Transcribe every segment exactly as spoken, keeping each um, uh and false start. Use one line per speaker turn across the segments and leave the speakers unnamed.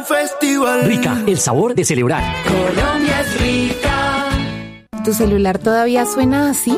festival.
Rica, el sabor de celebrar.
Colombia es rica.
¿Tu celular todavía suena así?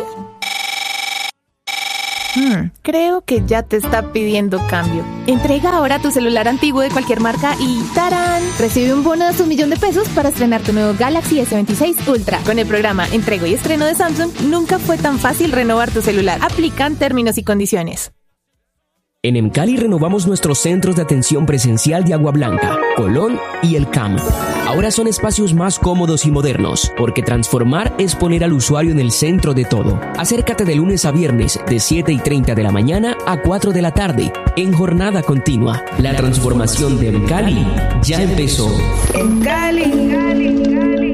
Hmm, creo que ya te está pidiendo cambio. Entrega ahora tu celular antiguo de cualquier marca y ¡tarán! Recibe un bono de hasta un millón de pesos para estrenar tu nuevo Galaxy ese veintiséis Ultra. Con el programa Entrego y Estreno de Samsung, nunca fue tan fácil renovar tu celular. Aplican términos y condiciones.
En Emcali renovamos nuestros centros de atención presencial de Agua Blanca, Colón y El Cam. Ahora son espacios más cómodos y modernos, porque transformar es poner al usuario en el centro de todo. Acércate de lunes a viernes de siete y treinta de la mañana a cuatro de la tarde, en jornada continua. La transformación de Emcali ya empezó.
Emcali.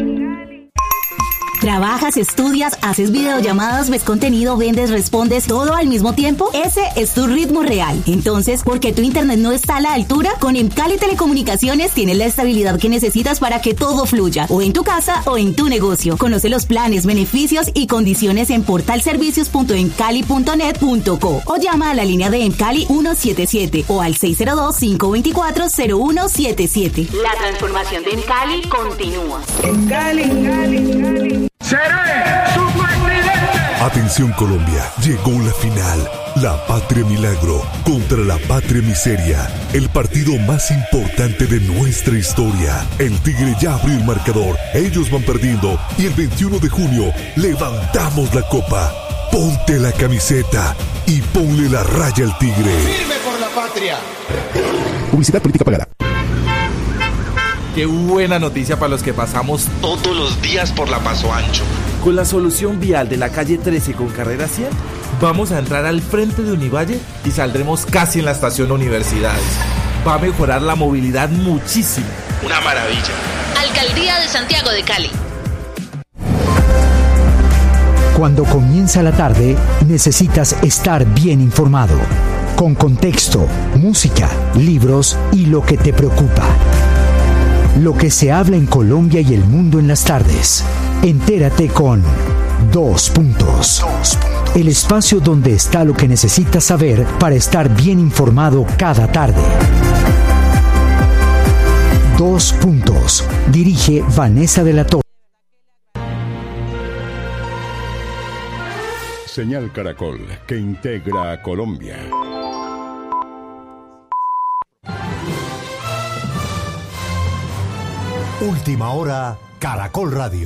¿Trabajas, estudias, haces videollamadas, ves contenido, vendes, respondes, todo al mismo tiempo? Ese es tu ritmo real. Entonces, ¿por qué tu internet no está a la altura? Con Emcali Telecomunicaciones tienes la estabilidad que necesitas para que todo fluya, o en tu casa o en tu negocio. Conoce los planes, beneficios y condiciones en portal servicios punto emcali punto net punto co o llama a la línea de Emcali ciento setenta y siete o al seis cero dos, cinco dos cuatro, cero uno siete siete. La transformación de Emcali continúa.
Emcali, Emcali, Emcali.
¡Seré su presidente!
Atención Colombia, llegó la final. La Patria Milagro contra la Patria Miseria. El partido más importante de nuestra historia. El Tigre ya abrió el marcador. Ellos van perdiendo. Y el veintiuno de junio levantamos la copa. Ponte la camiseta y ponle la raya al Tigre.
¡Firme por la patria!
Publicidad política pagada.
Qué buena noticia para los que pasamos todos los días por la Paso Ancho.
Con la solución vial de la calle trece con carrera cien, vamos a entrar al frente de Univalle y saldremos casi en la estación Universidades. Va a mejorar la movilidad muchísimo.
Una maravilla.
Alcaldía de Santiago de Cali.
Cuando comienza la tarde, necesitas estar bien informado. Con contexto, música, libros y lo que te preocupa. Lo que se habla en Colombia y el mundo en las tardes. Entérate con Dos Puntos. El espacio donde está lo que necesitas saber para estar bien informado cada tarde. Dos Puntos. Dirige Vanessa de la Torre.
Señal Caracol, que integra a Colombia.
Última hora, Caracol Radio.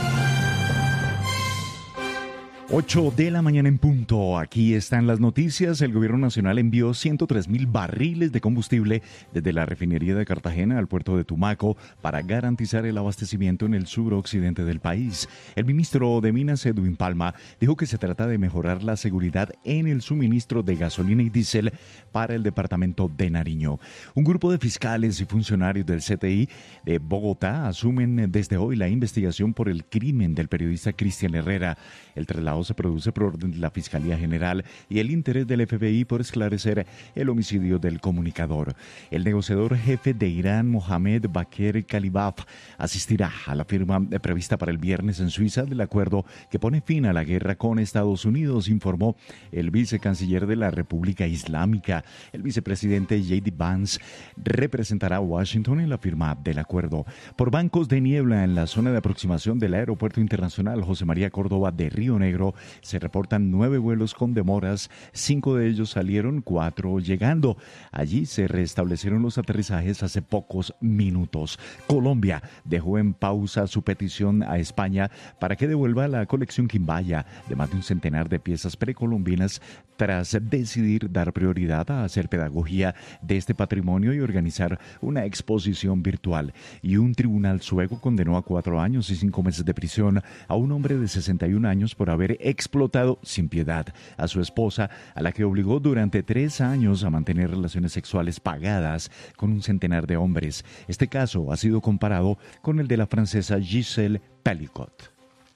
ocho de la mañana en punto. Aquí están las noticias. El gobierno nacional envió ciento tres mil barriles de combustible desde la refinería de Cartagena al puerto de Tumaco para garantizar el abastecimiento en el suroccidente del país. El ministro de Minas, Edwin Palma, dijo que se trata de mejorar la seguridad en el suministro de gasolina y diésel para el departamento de Nariño. Un grupo de fiscales y funcionarios del C T I de Bogotá asumen desde hoy la investigación por el crimen del periodista Cristian Herrera. El traslado se produce por orden de la Fiscalía General y el interés del F B I por esclarecer el homicidio del comunicador. El negociador jefe de Irán, Mohamed Bakr Kalibaf, asistirá a la firma prevista para el viernes en Suiza del acuerdo que pone fin a la guerra con Estados Unidos, informó el vicecanciller de la República Islámica. El vicepresidente J D Vance representará a Washington en la firma del acuerdo. Por bancos de niebla en la zona de aproximación del Aeropuerto Internacional José María Córdoba de Río Negro, se reportan nueve vuelos con demoras, cinco de ellos salieron, cuatro llegando. Allí se restablecieron los aterrizajes hace pocos minutos. Colombia dejó en pausa su petición a España para que devuelva la colección Quimbaya de más de un centenar de piezas precolombinas tras decidir dar prioridad a hacer pedagogía de este patrimonio y organizar una exposición virtual. Y un tribunal sueco condenó a cuatro años y cinco meses de prisión a un hombre de sesenta y un años por haber explotado sin piedad a su esposa, a la que obligó durante tres años a mantener relaciones sexuales pagadas con un centenar de hombres. Este caso ha sido comparado con el de la francesa Gisèle Pelicot.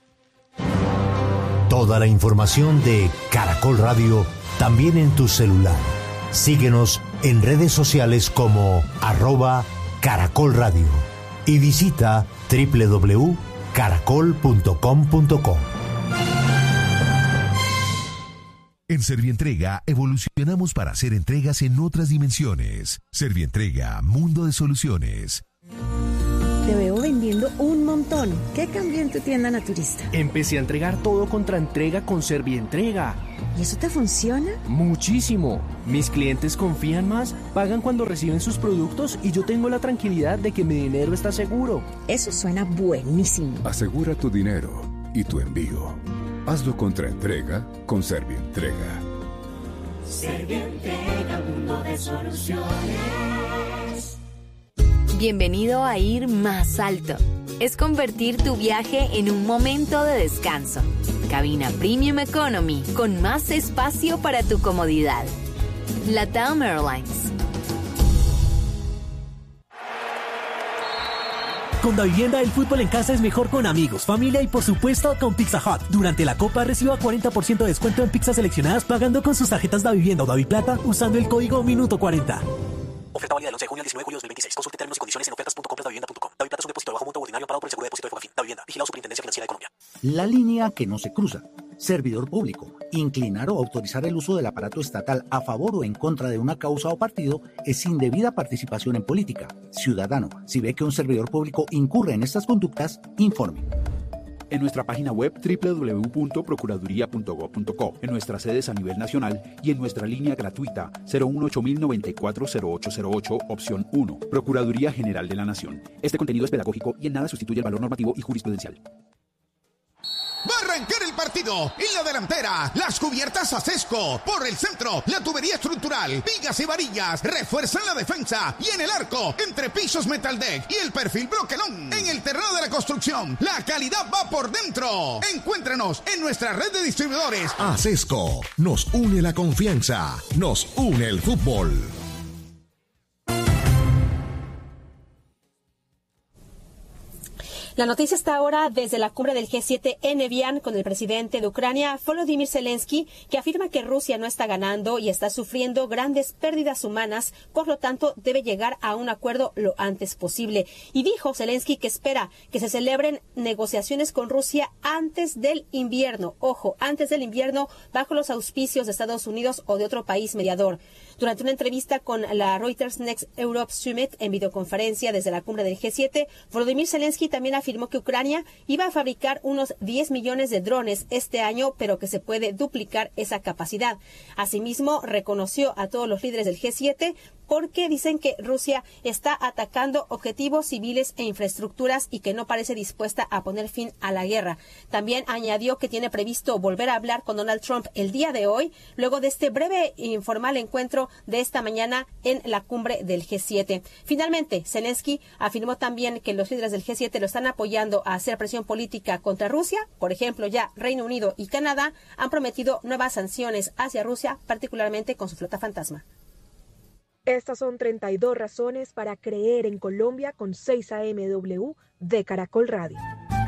Toda la información de Caracol Radio también en tu celular. Síguenos en redes sociales como arroba Caracol Radio y visita doble u doble u doble u punto caracol punto com punto co.
En Servientrega evolucionamos para hacer entregas en otras dimensiones. Servientrega, mundo de soluciones.
Te veo vendiendo un montón. ¿Qué cambió en tu tienda naturista?
Empecé a entregar todo contra entrega con Servientrega.
¿Y eso te funciona?
Muchísimo. Mis clientes confían más, pagan cuando reciben sus productos y yo tengo la tranquilidad de que mi dinero está seguro.
Eso suena buenísimo.
Asegura tu dinero y tu envío. Hazlo contra entrega con Servientrega.
Servientrega, mundo de soluciones.
Bienvenido a Ir Más Alto. Es convertir tu viaje en un momento de descanso. Cabina Premium Economy con más espacio para tu comodidad. LATAM Airlines.
Con Davivienda, el fútbol en casa es mejor con amigos, familia y por supuesto con Pizza Hut. Durante la Copa reciba cuarenta por ciento de descuento en pizzas seleccionadas pagando con sus tarjetas Davivienda o Daviplata usando el código Minuto cuarenta.
Oferta válida del once de junio al diecinueve de julio de dos mil veintiséis. Consulte términos y condiciones en ofertas punto compras davivienda punto com. Daviplata es un depósito de bajo monto ordinario pagado por el Seguro de Depósito de Fogafín. Davivienda. Vigilado Superintendencia Financiera de Colombia.
La línea que no se cruza. Servidor público. Inclinar o autorizar el uso del aparato estatal a favor o en contra de una causa o partido es indebida participación en política. Ciudadano, si ve que un servidor público incurre en estas conductas, informe.
En nuestra página web doble u doble u doble u punto procuraduría punto gob punto co, en nuestras sedes a nivel nacional y en nuestra línea gratuita cero uno ocho mil noventa y cuatro cero ocho cero ocho, opción uno. Procuraduría General de la Nación. Este contenido es pedagógico y en nada sustituye el valor normativo y jurisprudencial.
Va a arrancar el partido. En la delantera, las cubiertas Acesco. Por el centro, la tubería estructural, vigas y varillas refuerzan la defensa. Y en el arco, entre pisos Metaldeck y el perfil Broquelón. En el terreno de la construcción, la calidad va por dentro. Encuéntranos en nuestra red de distribuidores.
Acesco. Nos une la confianza. Nos une el fútbol.
La noticia está ahora desde la cumbre del G siete en Evian con el presidente de Ucrania, Volodymyr Zelensky, que afirma que Rusia no está ganando y está sufriendo grandes pérdidas humanas, por lo tanto debe llegar a un acuerdo lo antes posible. Y dijo Zelensky que espera que se celebren negociaciones con Rusia antes del invierno, ojo, antes del invierno, bajo los auspicios de Estados Unidos o de otro país mediador. Durante una entrevista con la Reuters Next Europe Summit en videoconferencia desde la cumbre del G siete, Volodymyr Zelensky también afirmó que Ucrania iba a fabricar unos diez millones de drones este año, pero que se puede duplicar esa capacidad. Asimismo, reconoció a todos los líderes del G siete porque dicen que Rusia está atacando objetivos civiles e infraestructuras y que no parece dispuesta a poner fin a la guerra. También añadió que tiene previsto volver a hablar con Donald Trump el día de hoy, luego de este breve e informal encuentro de esta mañana en la cumbre del G siete. Finalmente, Zelensky afirmó también que los líderes del G siete lo están apoyando a hacer presión política contra Rusia. Por ejemplo, ya Reino Unido y Canadá han prometido nuevas sanciones hacia Rusia, particularmente con su flota fantasma.
Estas son treinta y dos razones para creer en Colombia con seis A M W de Caracol Radio.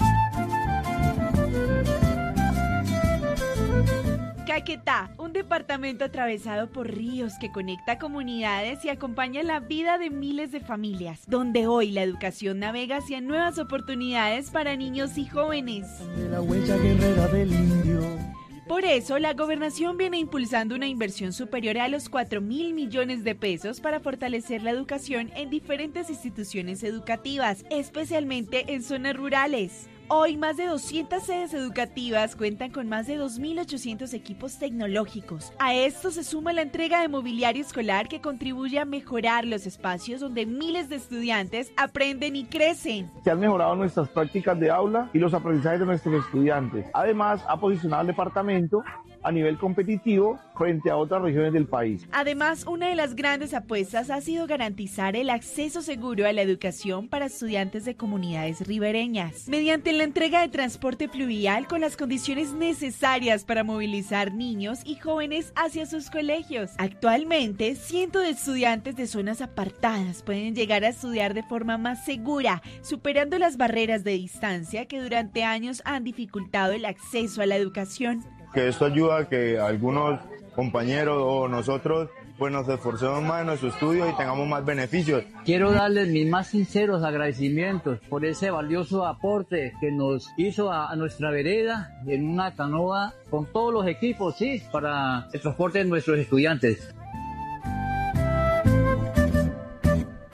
Caquetá, un departamento atravesado por ríos que conecta comunidades y acompaña la vida de miles de familias, donde hoy la educación navega hacia nuevas oportunidades para niños y jóvenes.
De la huella guerrera del indio.
Por eso, la gobernación viene impulsando una inversión superior a los cuatro mil millones de pesos para fortalecer la educación en diferentes instituciones educativas, especialmente en zonas rurales. Hoy, más de doscientas sedes educativas cuentan con más de dos mil ochocientos equipos tecnológicos. A esto se suma la entrega de mobiliario escolar que contribuye a mejorar los espacios donde miles de estudiantes aprenden y crecen.
Se han mejorado nuestras prácticas de aula y los aprendizajes de nuestros estudiantes. Además, ha posicionado al departamento a nivel competitivo frente a otras regiones del país.
Además, una de las grandes apuestas ha sido garantizar el acceso seguro a la educación para estudiantes de comunidades ribereñas, mediante la entrega de transporte fluvial con las condiciones necesarias para movilizar niños y jóvenes hacia sus colegios. Actualmente, cientos de estudiantes de zonas apartadas pueden llegar a estudiar de forma más segura, superando las barreras de distancia que durante años han dificultado el acceso a la educación.
Que esto ayuda a que algunos compañeros o nosotros pues nos esforcemos más en nuestro estudio y tengamos más beneficios.
Quiero darles mis más sinceros agradecimientos por ese valioso aporte que nos hizo a, a nuestra vereda en una canoa con todos los equipos, sí, para el transporte de nuestros estudiantes.
¿Por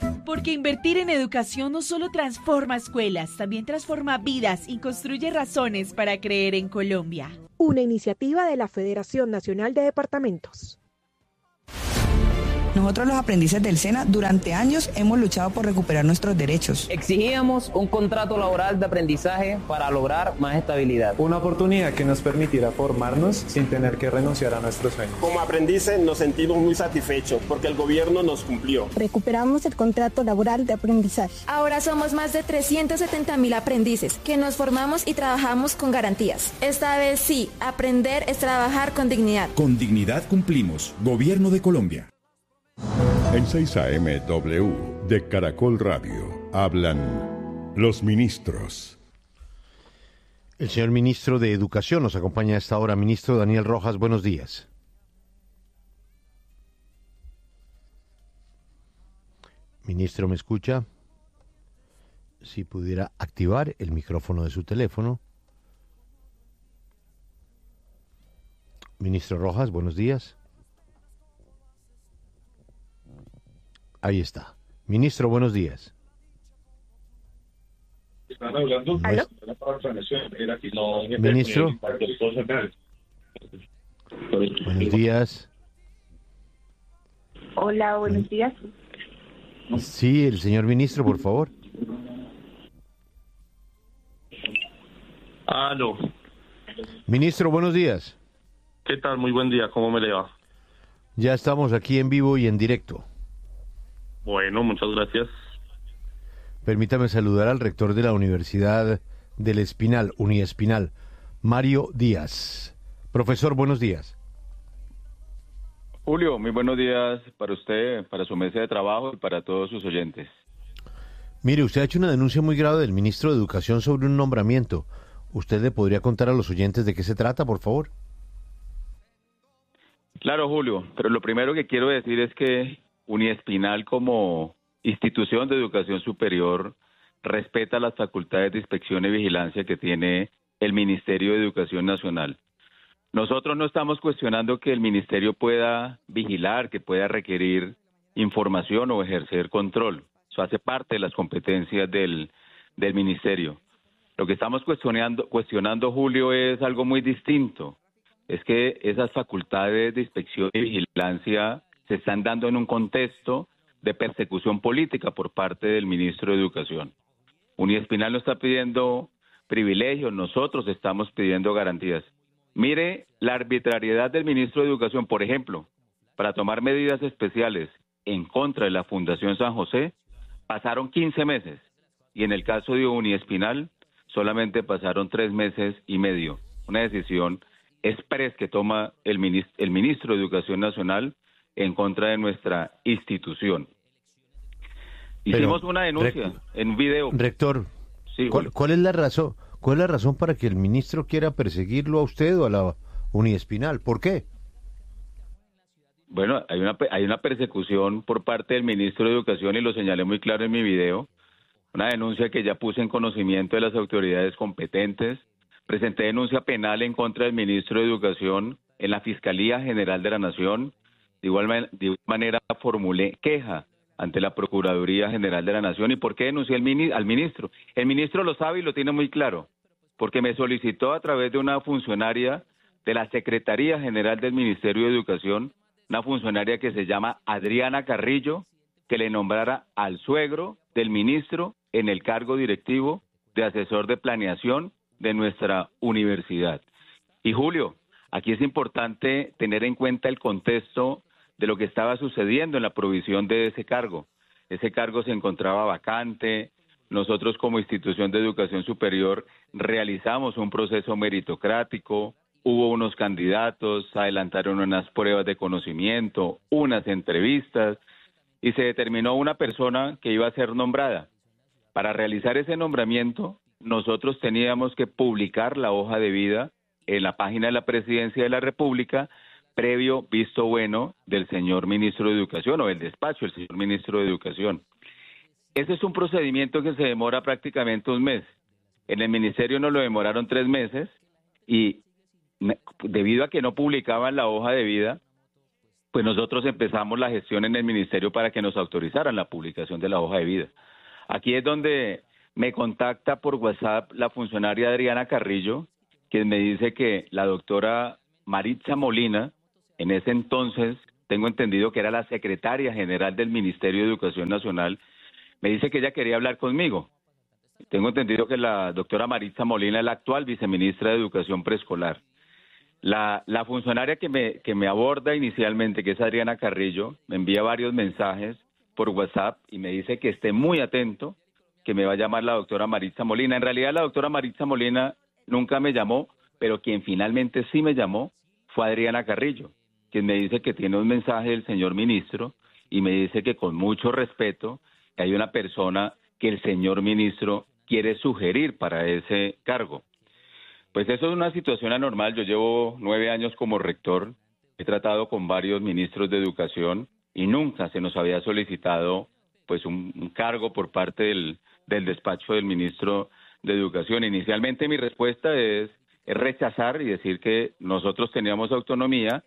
Porque invertir en educación no solo transforma escuelas, también transforma vidas y construye razones para creer en Colombia.
Una iniciativa de la Federación Nacional de Departamentos.
Nosotros los aprendices del SENA durante años hemos luchado por recuperar nuestros derechos.
Exigíamos un contrato laboral de aprendizaje para lograr más estabilidad.
Una oportunidad que nos permitiera formarnos sin tener que renunciar a nuestros sueños.
Como aprendices nos sentimos muy satisfechos porque el gobierno nos cumplió.
Recuperamos el contrato laboral de aprendizaje.
Ahora somos más de trescientos setenta mil aprendices que nos formamos y trabajamos con garantías. Esta vez sí, aprender es trabajar con dignidad.
Con dignidad cumplimos. Gobierno de Colombia.
En seis A M W de Caracol Radio hablan los ministros.
El señor ministro de Educación nos acompaña a esta hora. Ministro Daniel Rojas, buenos días. Ministro, ¿me escucha? Si pudiera activar el micrófono de su teléfono. Ministro Rojas, buenos días. Ahí está. Ministro, buenos días.
Están hablando.
¿Aló?
Ministro. Buenos días.
Hola, buenos días.
Sí, el señor ministro, por favor.
Aló.
Ministro, buenos días.
¿Qué tal? Muy buen día. ¿Cómo me le va?
Ya estamos aquí en vivo y en directo.
Bueno, muchas gracias.
Permítame saludar al rector de la Universidad del Espinal, Uniespinal, Mario Díaz. Profesor, buenos días.
Julio, muy buenos días para usted, para su mesa de trabajo y para todos sus oyentes.
Mire, usted ha hecho una denuncia muy grave del ministro de Educación sobre un nombramiento. ¿Usted le podría contar a los oyentes de qué se trata, por favor?
Claro, Julio, pero lo primero que quiero decir es que Uniespinal como institución de educación superior respeta las facultades de inspección y vigilancia que tiene el Ministerio de Educación Nacional. Nosotros no estamos cuestionando que el ministerio pueda vigilar, que pueda requerir información o ejercer control. Eso hace parte de las competencias del, del ministerio. Lo que estamos cuestionando, cuestionando, Julio, es algo muy distinto. Es que esas facultades de inspección y vigilancia se están dando en un contexto de persecución política por parte del ministro de Educación. Uniespinal no está pidiendo privilegios, nosotros estamos pidiendo garantías. Mire la arbitrariedad del ministro de Educación, por ejemplo, para tomar medidas especiales en contra de la Fundación San José, pasaron quince meses, y en el caso de Uniespinal solamente pasaron tres meses y medio. Una decisión express que toma el ministro, el ministro de Educación Nacional en contra de nuestra institución. Hicimos
Pero,
una denuncia
rec-
en video.
Rector,
Sí,
¿cuál, cuál es la razón? ¿Cuál es la razón para que el ministro quiera perseguirlo a usted o a la Uniespinal? ¿Por qué?
Bueno, hay una hay una persecución por parte del ministro de Educación y lo señalé muy claro en mi video. Una denuncia que ya puse en conocimiento de las autoridades competentes. Presenté denuncia penal en contra del ministro de Educación en la Fiscalía General de la Nación. De igual, man- de igual manera formulé queja ante la Procuraduría General de la Nación. ¿Y por qué denuncié al, mini- al ministro? El ministro lo sabe y lo tiene muy claro, porque me solicitó a través de una funcionaria de la Secretaría General del Ministerio de Educación, una funcionaria que se llama Adriana Carrillo, que le nombrara al suegro del ministro en el cargo directivo de asesor de planeación de nuestra universidad. Y Julio, aquí es importante tener en cuenta el contexto de lo que estaba sucediendo en la provisión de ese cargo. Ese cargo se encontraba vacante. Nosotros como institución de educación superior realizamos un proceso meritocrático, hubo unos candidatos, adelantaron unas pruebas de conocimiento, unas entrevistas y se determinó una persona que iba a ser nombrada. Para realizar ese nombramiento, nosotros teníamos que publicar la hoja de vida en la página de la Presidencia de la República, previo visto bueno del señor ministro de Educación o del despacho del señor ministro de Educación. Ese es un procedimiento que se demora prácticamente un mes. En el ministerio nos lo demoraron tres meses y me- debido a que no publicaban la hoja de vida, pues nosotros empezamos la gestión en el ministerio para que nos autorizaran la publicación de la hoja de vida. Aquí es donde me contacta por WhatsApp la funcionaria Adriana Carrillo, que me dice que la doctora Maritza Molina, en ese entonces, tengo entendido que era la secretaria general del Ministerio de Educación Nacional, me dice que ella quería hablar conmigo. Tengo entendido que la doctora Maritza Molina es la actual viceministra de Educación Preescolar. La, la funcionaria que me, que me aborda inicialmente, que es Adriana Carrillo, me envía varios mensajes por WhatsApp y me dice que esté muy atento, que me va a llamar la doctora Maritza Molina. En realidad la doctora Maritza Molina nunca me llamó, pero quien finalmente sí me llamó fue Adriana Carrillo, quien me dice que tiene un mensaje del señor ministro y me dice que con mucho respeto hay una persona que el señor ministro quiere sugerir para ese cargo. Pues eso es una situación anormal. Yo llevo nueve años como rector, he tratado con varios ministros de educación y nunca se nos había solicitado pues un, un cargo por parte del, del despacho del ministro de Educación. Inicialmente mi respuesta es, es rechazar y decir que nosotros teníamos autonomía,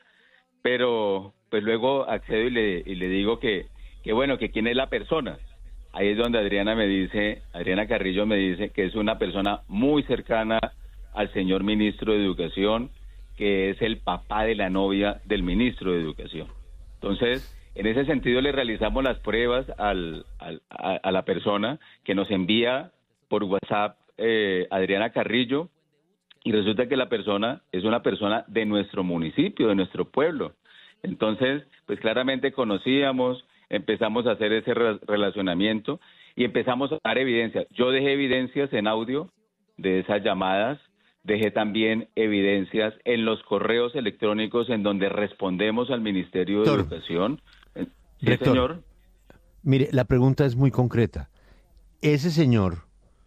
pero pues luego accedo y le, y le digo que, que bueno, que quién es la persona. Ahí es donde Adriana me dice, Adriana Carrillo me dice que es una persona muy cercana al señor ministro de Educación, que es el papá de la novia del ministro de Educación. Entonces, en ese sentido le realizamos las pruebas al, al, a, a la persona que nos envía por WhatsApp eh, Adriana Carrillo, y resulta que la persona es una persona de nuestro municipio, de nuestro pueblo. Entonces, pues claramente conocíamos, empezamos a hacer ese re- relacionamiento y empezamos a dar evidencias. Yo dejé evidencias en audio de esas llamadas, dejé también evidencias en los correos electrónicos en donde respondemos al Ministerio de
Rector,
Educación. ¿Sí,
Rector,
señor?
Mire, la pregunta es muy concreta. Ese señor,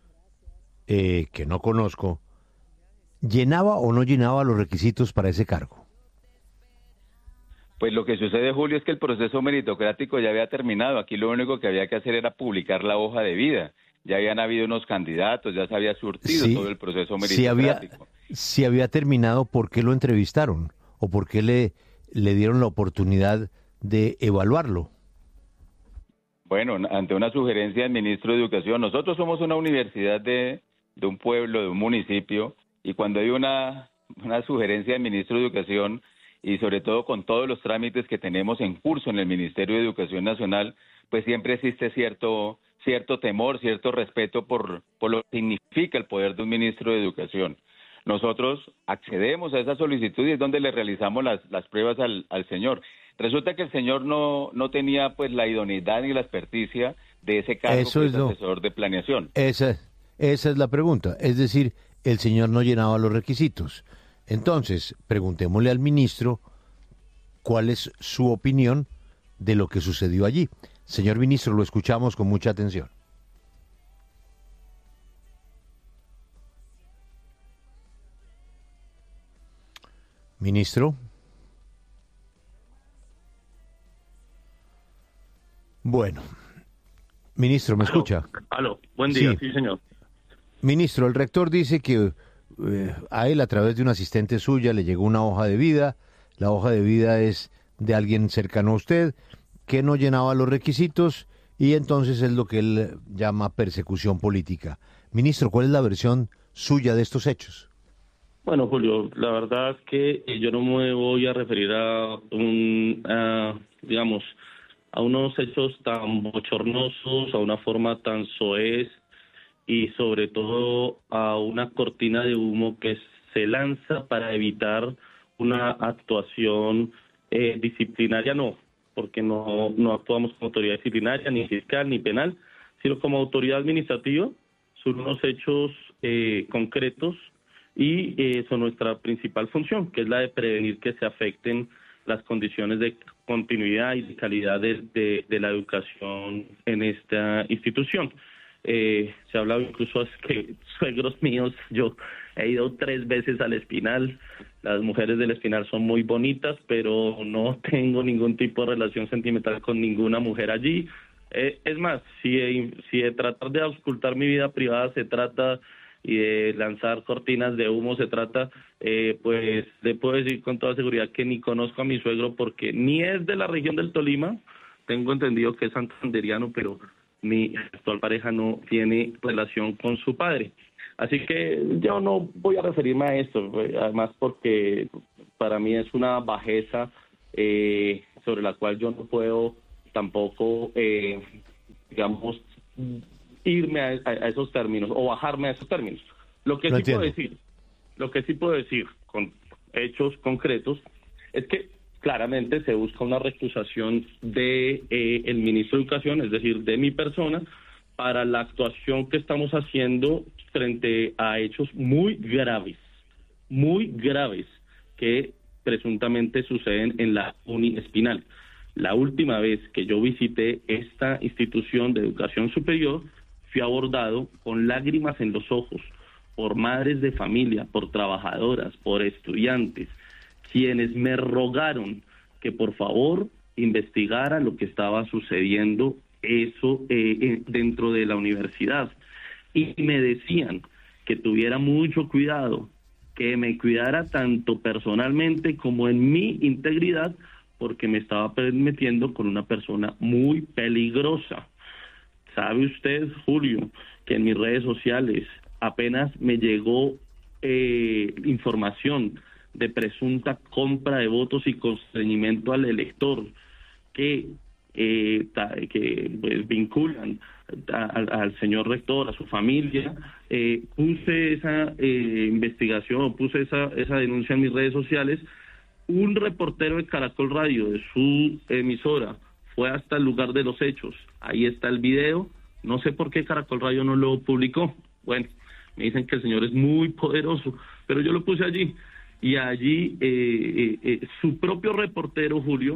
eh, que no conozco, ¿llenaba o no llenaba los requisitos para ese cargo?
Pues lo que sucede, Julio, es que el proceso meritocrático ya había terminado. Aquí lo único que había que hacer era publicar la hoja de vida. Ya habían habido unos candidatos, ya se había surtido
Sí,
todo el proceso
si había,
meritocrático.
si había terminado, ¿por qué lo entrevistaron? ¿O por qué le, le dieron la oportunidad de evaluarlo?
Bueno, ante una sugerencia del ministro de Educación, nosotros somos una universidad de, de un pueblo, de un municipio, y cuando hay una, una sugerencia del ministro de Educación, y sobre todo con todos los trámites que tenemos en curso en el Ministerio de Educación Nacional, pues siempre existe cierto cierto temor, cierto respeto por, por lo que significa el poder de un ministro de Educación. Nosotros accedemos a esa solicitud y es donde le realizamos las, las pruebas al, al señor. Resulta que el señor no, no tenía pues la idoneidad ni la experticia de ese cargo
Eso
que
es
es
lo-
asesor de planeación.
Esa, esa es la pregunta. Es decir, el señor no llenaba los requisitos. Entonces, preguntémosle al ministro cuál es su opinión de lo que sucedió allí. Señor ministro, lo escuchamos con mucha atención. Ministro. Bueno. Ministro, ¿me escucha?
Aló, buen día,
Sí.
sí, señor.
Ministro, el rector dice que eh, a él, a través de una asistente suya, le llegó una hoja de vida. La hoja de vida es de alguien cercano a usted, que no llenaba los requisitos, y entonces es lo que él llama persecución política. Ministro, ¿cuál es la versión suya de estos hechos?
Bueno, Julio, la verdad es que eh, yo no me voy a referir a un, a, digamos, a unos hechos tan bochornosos, a una forma tan soez y sobre todo a una cortina de humo que se lanza para evitar una actuación eh, disciplinaria, no, porque no, no actuamos como autoridad disciplinaria, ni fiscal, ni penal, sino como autoridad administrativa. Son unos hechos eh, concretos y eh, son nuestra principal función, que es la de prevenir que se afecten las condiciones de continuidad y de calidad de, de, de la educación en esta institución. Eh, se ha hablado incluso es que suegros míos, yo he ido tres veces al Espinal, las mujeres del Espinal son muy bonitas, pero no tengo ningún tipo de relación sentimental con ninguna mujer allí. Eh, es más, si, si de tratar de auscultar mi vida privada se trata y de lanzar cortinas de humo se trata, eh, pues le puedo decir con toda seguridad que ni conozco a mi suegro porque ni es de la región del Tolima, tengo entendido que es santanderiano, pero mi actual pareja no tiene relación con su padre. Así que yo no voy a referirme a esto, además porque para mí es una bajeza eh, sobre la cual yo no puedo tampoco, eh, digamos, irme a, a, a esos términos o bajarme a esos términos. Lo que
no
sí
entiendo.
puedo decir, lo que sí puedo decir con hechos concretos es que claramente se busca una recusación de eh, el ministro de Educación, es decir, de mi persona, para la actuación que estamos haciendo frente a hechos muy graves, muy graves, que presuntamente suceden en la Uni Espinal. La última vez que yo visité esta institución de educación superior, fui abordado con lágrimas en los ojos por madres de familia, por trabajadoras, por estudiantes, quienes me rogaron que por favor investigara lo que estaba sucediendo eso eh, dentro de la universidad. Y me decían que tuviera mucho cuidado, que me cuidara tanto personalmente como en mi integridad, porque me estaba metiendo con una persona muy peligrosa. ¿Sabe usted, Julio, que en mis redes sociales apenas me llegó eh, información de presunta compra de votos y constreñimiento al elector que, eh, ta, que pues, vinculan a, a, al señor rector, a su familia? Eh, puse esa eh, investigación, puse esa, esa denuncia en mis redes sociales. Un reportero de Caracol Radio, de su emisora, fue hasta el lugar de los hechos. Ahí está el video. No sé por qué Caracol Radio no lo publicó. Bueno, me dicen que el señor es muy poderoso, pero yo lo puse allí. Y allí eh, eh, eh, su propio reportero, Julio,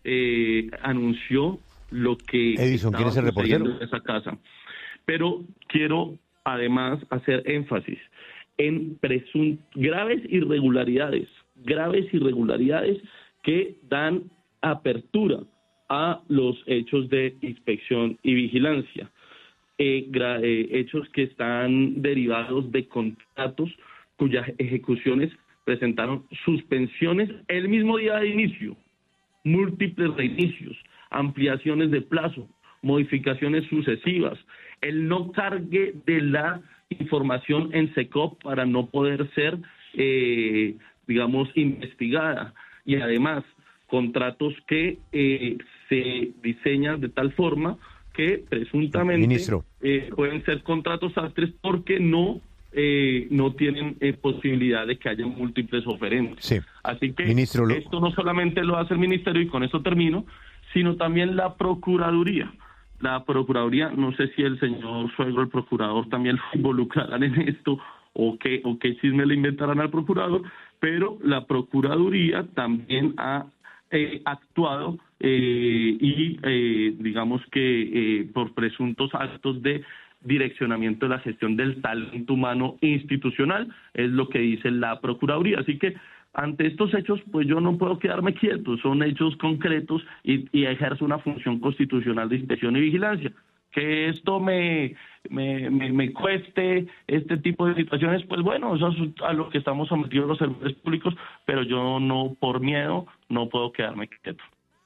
eh, anunció lo que
Edison, ¿quién es el reportero?
En esa casa. Pero quiero además hacer énfasis en presuntas graves irregularidades, graves irregularidades que dan apertura a los hechos de inspección y vigilancia, eh, gra, eh, hechos que están derivados de contratos cuyas ejecuciones presentaron suspensiones el mismo día de inicio, múltiples reinicios, ampliaciones de plazo, modificaciones sucesivas, el no cargue de la información en SECOP para no poder ser, eh, digamos, investigada, y además contratos que eh, se diseñan de tal forma que presuntamente
Ministro.
Eh, pueden ser contratos sastres porque no eh, no tienen eh, posibilidad de que haya múltiples oferentes.
Sí.
Así que
Ministro, lo...
esto no solamente lo hace el Ministerio, y con esto termino, sino también la Procuraduría. La Procuraduría, no sé si el señor suegro, el procurador, también lo involucrarán en esto, o qué, o qué chisme le inventarán al procurador, pero la Procuraduría también ha eh, actuado eh, y eh, digamos que eh, por presuntos actos de direccionamiento de la gestión del talento humano institucional, es lo que dice la Procuraduría. Así que ante estos hechos, pues yo no puedo quedarme quieto, son hechos concretos y, y ejerzo una función constitucional de inspección y vigilancia. Que esto me, me, me, me cueste este tipo de situaciones, pues bueno, eso es a lo que estamos sometidos los servidores públicos, pero yo no, por miedo, no puedo quedarme quieto.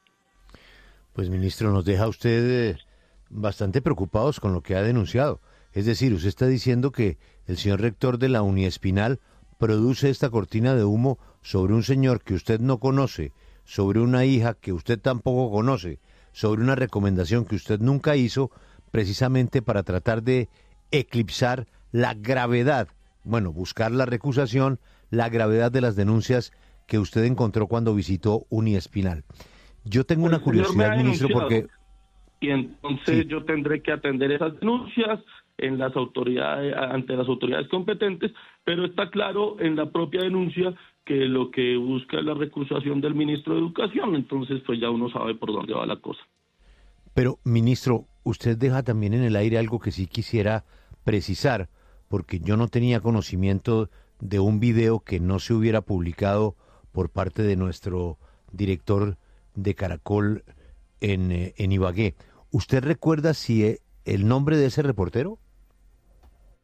Pues ministro, nos deja usted eh, bastante preocupados con lo que ha denunciado. Es decir, usted está diciendo que el señor rector de la Uniespinal produce esta cortina de humo sobre un señor que usted no conoce, sobre una hija que usted tampoco conoce, sobre una recomendación que usted nunca hizo, precisamente para tratar de eclipsar la gravedad, bueno, buscar la recusación, la gravedad de las denuncias que usted encontró cuando visitó Uniespinal. Yo tengo una curiosidad, ministro, porque...
Y entonces
sí.
yo tendré que atender esas denuncias en las autoridades, ante las autoridades competentes, pero está claro en la propia denuncia que lo que busca es la recusación del ministro de Educación, entonces pues ya uno sabe por dónde va la cosa.
Pero, ministro, usted deja también en el aire algo que sí quisiera precisar, porque yo no tenía conocimiento de un video que no se hubiera publicado por parte de nuestro director de Caracol en, en Ibagué. ¿Usted recuerda si el nombre de ese reportero?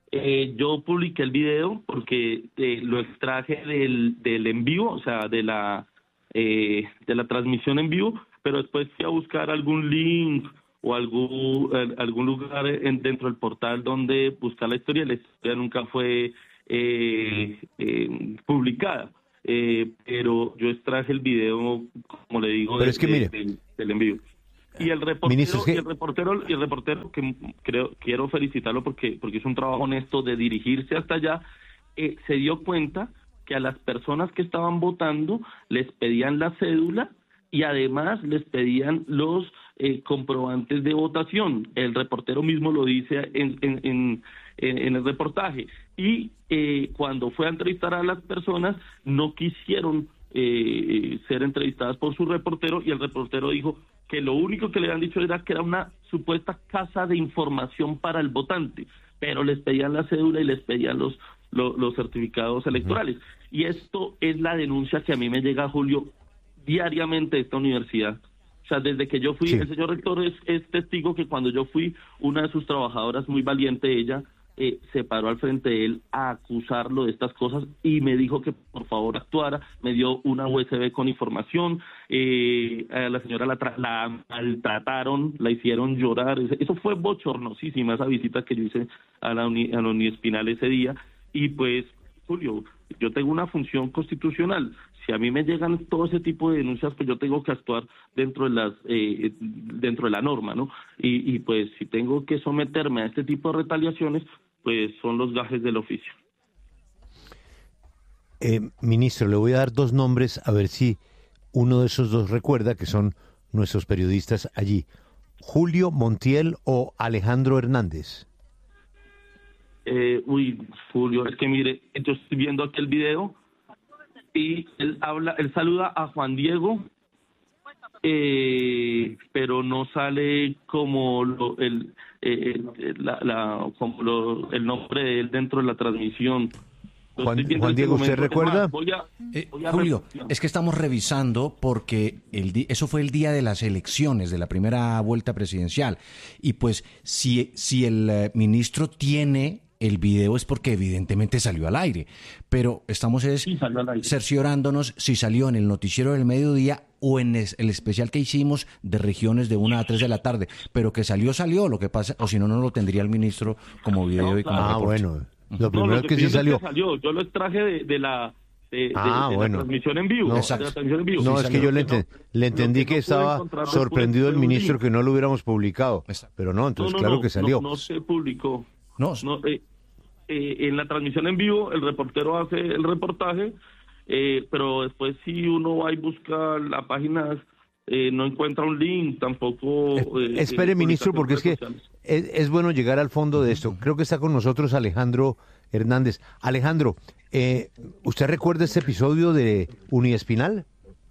Eh, yo publiqué el video porque eh, lo extraje del, del en vivo, o sea, de la eh, de la transmisión en vivo, pero después fui a buscar algún link o algún algún lugar en, dentro del portal donde buscar la historia. La historia nunca fue eh, eh, publicada, eh, pero yo extraje el video, como le digo, de,
es que,
de,
mire,
del, del en vivo. Y el reportero,
Ministro,
y el reportero, y el reportero que creo quiero felicitarlo porque porque hizo un trabajo honesto de dirigirse hasta allá, eh, se dio cuenta que a las personas que estaban votando les pedían la cédula y además les pedían los eh, comprobantes de votación. El reportero mismo lo dice en en, en, en el reportaje. Y eh, cuando fue a entrevistar a las personas, no quisieron eh, ser entrevistadas por su reportero, y el reportero dijo que lo único que le habían dicho era que era una supuesta casa de información para el votante, pero les pedían la cédula y les pedían los, los, los certificados electorales. Uh-huh. Y esto es la denuncia que a mí me llega, Julio, diariamente de esta universidad. O sea, desde que yo fui, sí. El señor rector es, es testigo que cuando yo fui, una de sus trabajadoras, muy valiente ella, Eh, se paró al frente de él a acusarlo de estas cosas y me dijo que por favor actuara, me dio una U S B con información, eh, a la señora la, tra- la maltrataron, la hicieron llorar, eso fue bochornosísima esa visita que yo hice a la, uni- a la Uniespinal ese día. Y pues, Julio, yo tengo una función constitucional. Si a mí me llegan todo ese tipo de denuncias, pues yo tengo que actuar dentro de las eh, dentro de la norma, ¿no? Y, y pues si tengo que someterme a este tipo de retaliaciones, pues son los gajes del oficio.
Eh, ministro, le voy a dar dos nombres a ver si uno de esos dos recuerda, que son nuestros periodistas allí. Julio Montiel o Alejandro Hernández.
Eh, uy, Julio, es que mire, yo estoy viendo aquí el video y él habla, él saluda a Juan Diego, eh, pero no sale como lo, el eh, la, la como lo, el nombre de él dentro de la transmisión.
Juan, Juan Diego, ¿usted recuerda?
Más, voy a,
eh,
voy a
Julio,
ver.
es que estamos revisando porque el di- eso fue el día de las elecciones, de la primera vuelta presidencial. Y pues si, si el eh, ministro tiene el video es porque evidentemente salió al aire. Pero estamos es
sí,
cerciorándonos si salió en el noticiero del mediodía o en es, el especial que hicimos de regiones de una a tres de la tarde. Pero que salió, salió. Lo que pasa, o si no, no lo tendría el ministro como video no, y como
Ah,
reporte.
bueno. Lo primero
no, lo
es que, que sí
salió.
salió.
Que salió. Yo lo extraje de, de la de,
ah,
de, de
bueno.
la transmisión en vivo.
No,
de la transmisión en vivo.
no
sí,
es que yo le, enten-
no,
le entendí que,
que no
estaba sorprendido el ministro que no lo hubiéramos publicado. Exacto. Pero no, entonces
no, no,
claro
no,
que salió.
No, no se publicó.
No,
no eh, eh, en la transmisión en vivo el reportero hace el reportaje, eh, pero después si uno va y busca la página, eh, no encuentra un link tampoco.
Eh, espere, ministro, porque es que es, es bueno llegar al fondo de esto. Creo que está con nosotros Alejandro Hernández. Alejandro, eh, ¿usted recuerda este episodio de Uniespinal?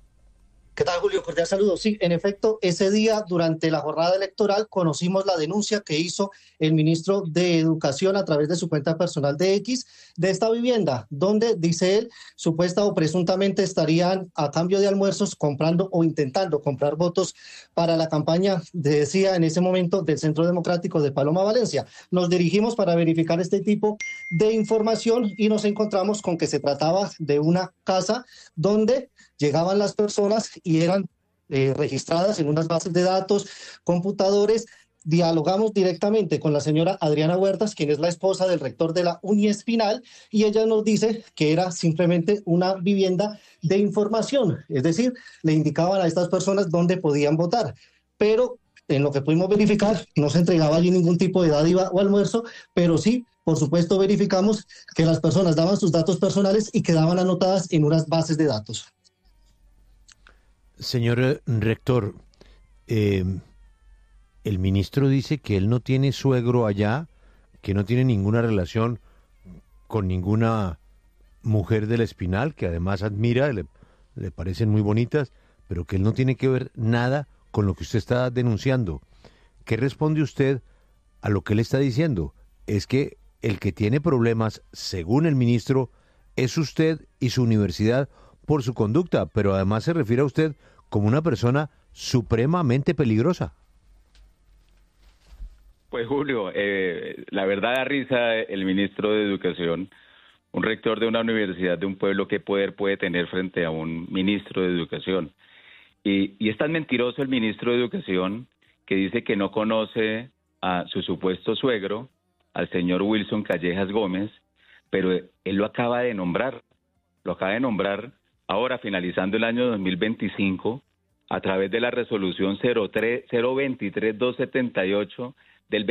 ¿Qué tal, Julio? Cordial saludo. Sí, en efecto, ese día, durante la jornada electoral, conocimos la denuncia que hizo el ministro de Educación a través de su cuenta personal de X de esta vivienda, donde, dice él, supuesta o presuntamente estarían a cambio de almuerzos comprando o intentando comprar votos para la campaña, decía en ese momento, del Centro Democrático de Paloma, Valencia. Nos dirigimos para verificar este tipo de información y nos encontramos con que se trataba de una casa donde llegaban las personas y eran eh, registradas en unas bases de datos, computadores. Dialogamos directamente con la señora Adriana Huertas, quien es la esposa del rector de la Uniespinal, y ella nos dice que era simplemente una vivienda de información, es decir, le indicaban a estas personas dónde podían votar, pero en lo que pudimos verificar no se entregaba allí ningún tipo de dádiva o almuerzo, pero sí, por supuesto, verificamos que las personas daban sus datos personales y quedaban anotadas en unas bases de datos.
Señor rector, eh, el ministro dice que él no tiene suegro allá, que no tiene ninguna relación con ninguna mujer del Espinal, que además admira, le, le parecen muy bonitas, pero que él no tiene que ver nada con lo que usted está denunciando. ¿Qué responde usted a lo que él está diciendo? Es que el que tiene problemas, según el ministro, es usted y su universidad por su conducta, pero además se refiere a usted como una persona supremamente peligrosa.
Pues Julio, eh, la verdad da risa el ministro de Educación, un rector de una universidad de un pueblo, ¿qué poder puede tener frente a un ministro de Educación? Y, y es tan mentiroso el ministro de Educación que dice que no conoce a su supuesto suegro, al señor Wilson Callejas Gómez, pero él lo acaba de nombrar, lo acaba de nombrar ahora finalizando el año dos mil veinticinco a través de la resolución cero veintitrés dos setenta y ocho